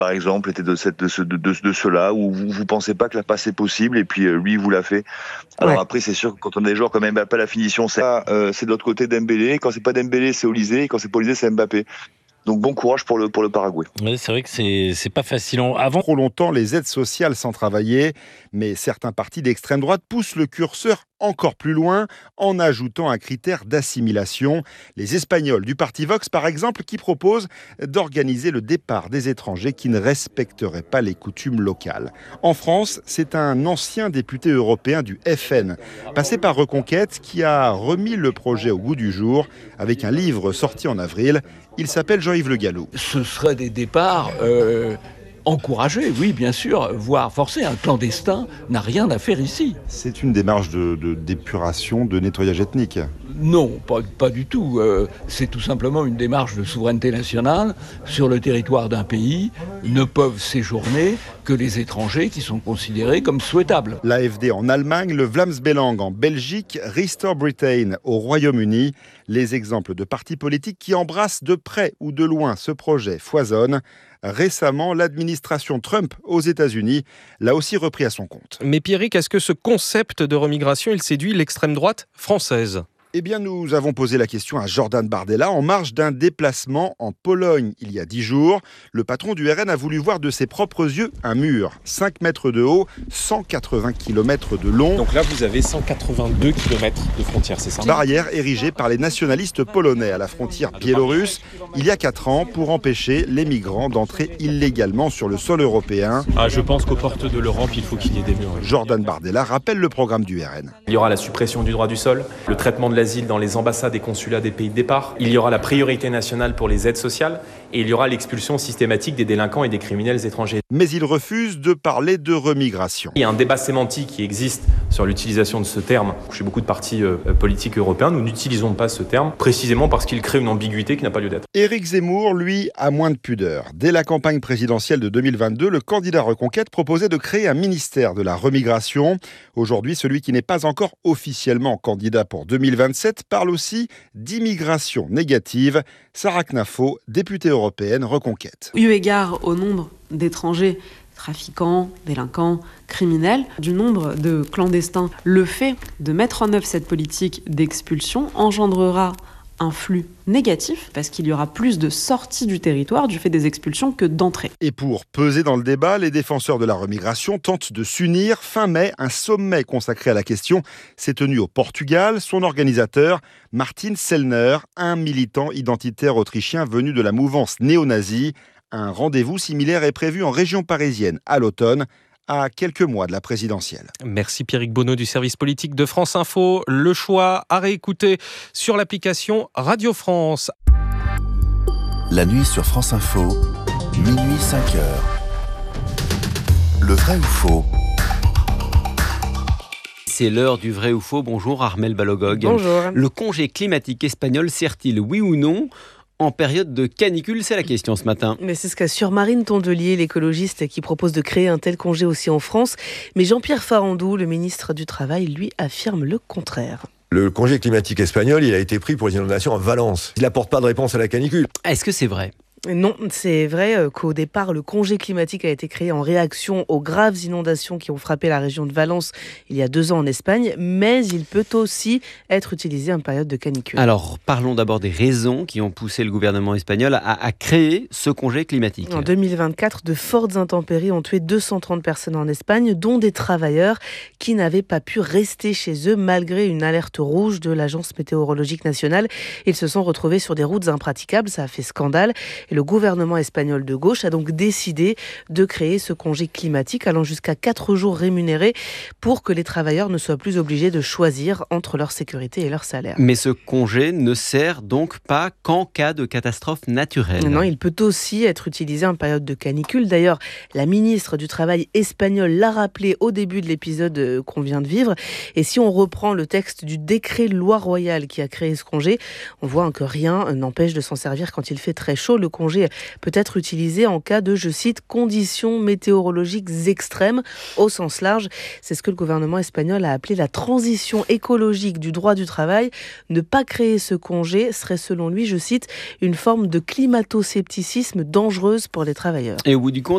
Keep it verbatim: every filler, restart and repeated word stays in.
par exemple, était de, cette, de, ce, de, de, de cela, où vous ne pensez pas que la passe est possible, et puis euh, lui, vous l'a fait. Alors ouais. Après, c'est sûr que quand on a des joueurs comme Mbappé à la finition, c'est, euh, c'est de l'autre côté Dembélé. Quand c'est pas Dembélé, c'est Olysée. Et quand c'est pas Olysée, c'est Mbappé. Donc bon courage pour le, pour le Paraguay. Oui, c'est vrai que c'est, c'est pas facile. Avant trop longtemps, les aides sociales sans travailler, mais certains partis d'extrême droite poussent le curseur encore plus loin en ajoutant un critère d'assimilation. Les Espagnols du parti Vox, par exemple, qui proposent d'organiser le départ des étrangers qui ne respecteraient pas les coutumes locales. En France, c'est un ancien député européen du F N, passé par Reconquête, qui a remis le projet au goût du jour avec un livre sorti en avril. Il s'appelle Jean-Yves Le Gallou. Ce serait des départs euh, encouragés, oui, bien sûr, voire forcés. Un clandestin n'a rien à faire ici. C'est une démarche de, de, d'épuration, de nettoyage ethnique. Non, pas, pas du tout. Euh, c'est tout simplement une démarche de souveraineté nationale. Sur le territoire d'un pays, ne peuvent séjourner que les étrangers qui sont considérés comme souhaitables. L'A F D en Allemagne, le Vlaams-Belang en Belgique, Restore Britain au Royaume-Uni. Les exemples de partis politiques qui embrassent de près ou de loin ce projet foisonnent. Récemment, l'administration Trump aux États-Unis l'a aussi repris à son compte. Mais Pierrick, est-ce que ce concept de remigration, il séduit l'extrême droite française ? Eh bien, nous avons posé la question à Jordan Bardella en marge d'un déplacement en Pologne il y a dix jours. Le patron du R N a voulu voir de ses propres yeux un mur, cinq mètres de haut, cent quatre-vingts kilomètres de long. Donc là, vous avez cent quatre-vingt-deux kilomètres de frontière, c'est ça ? Barrière érigée par les nationalistes polonais à la frontière biélorusse il y a quatre ans pour empêcher les migrants d'entrer illégalement sur le sol européen. Ah, je pense qu'aux portes de l'Europe, il faut qu'il y ait des murs. Jordan Bardella rappelle le programme du R N. Il y aura la suppression du droit du sol, le traitement de l'asile dans les ambassades et consulats des pays de départ. Il y aura la priorité nationale pour les aides sociales et il y aura l'expulsion systématique des délinquants et des criminels étrangers. Mais il refuse de parler de remigration. Il y a un débat sémantique qui existe sur l'utilisation de ce terme. Chez beaucoup de partis euh, politiques européens, nous n'utilisons pas ce terme précisément parce qu'il crée une ambiguïté qui n'a pas lieu d'être. Éric Zemmour, lui, a moins de pudeur. Dès la campagne présidentielle de deux mille vingt-deux, le candidat Reconquête proposait de créer un ministère de la remigration. Aujourd'hui, celui qui n'est pas encore officiellement candidat pour deux mille vingt-sept parle aussi d'immigration négative. Sarah Knafo, députée européenne Reconquête. Eu égard au nombre d'étrangers trafiquants, délinquants, criminels, du nombre de clandestins, le fait de mettre en œuvre cette politique d'expulsion engendrera un flux négatif, parce qu'il y aura plus de sorties du territoire du fait des expulsions que d'entrées. Et pour peser dans le débat, les défenseurs de la remigration tentent de s'unir. Fin mai, un sommet consacré à la question s'est tenu au Portugal. Son organisateur, Martin Sellner, un militant identitaire autrichien venu de la mouvance néo-nazie. Un rendez-vous similaire est prévu en région parisienne à l'automne, à quelques mois de la présidentielle. Merci Pierrick Bonneau du service politique de France Info. Le choix à réécouter sur l'application Radio France. La nuit sur France Info, minuit cinq heures. Le vrai ou faux ? C'est l'heure du vrai ou faux. Bonjour Armelle Balogog. Bonjour. Le congé climatique espagnol sert-il oui ou non en période de canicule? C'est la question ce matin. Mais c'est ce qu'assure Marine Tondelier, l'écologiste qui propose de créer un tel congé aussi en France. Mais Jean-Pierre Farandou, le ministre du Travail, lui affirme le contraire. Le congé climatique espagnol, il a été pris pour les inondations en Valence. Il n'apporte pas de réponse à la canicule. Est-ce que c'est vrai ? Non, c'est vrai qu'au départ, le congé climatique a été créé en réaction aux graves inondations qui ont frappé la région de Valence il y a deux ans en Espagne, mais il peut aussi être utilisé en période de canicule. Alors, parlons d'abord des raisons qui ont poussé le gouvernement espagnol à, à créer ce congé climatique. En deux mille vingt-quatre, de fortes intempéries ont tué deux cent trente personnes en Espagne, dont des travailleurs qui n'avaient pas pu rester chez eux malgré une alerte rouge de l'Agence météorologique nationale. Ils se sont retrouvés sur des routes impraticables, ça a fait scandale. Et le gouvernement espagnol de gauche a donc décidé de créer ce congé climatique allant jusqu'à quatre jours rémunérés pour que les travailleurs ne soient plus obligés de choisir entre leur sécurité et leur salaire. Mais ce congé ne sert donc pas qu'en cas de catastrophe naturelle. Non, il peut aussi être utilisé en période de canicule. D'ailleurs, la ministre du Travail espagnole l'a rappelé au début de l'épisode qu'on vient de vivre. Et si on reprend le texte du décret de loi royale qui a créé ce congé, on voit que rien n'empêche de s'en servir quand il fait très chaud. Le congé peut être utilisé en cas de, je cite, conditions météorologiques extrêmes au sens large. C'est ce que le gouvernement espagnol a appelé la transition écologique du droit du travail. Ne pas créer ce congé serait selon lui, je cite, une forme de climato-scepticisme dangereuse pour les travailleurs. Et au bout du compte,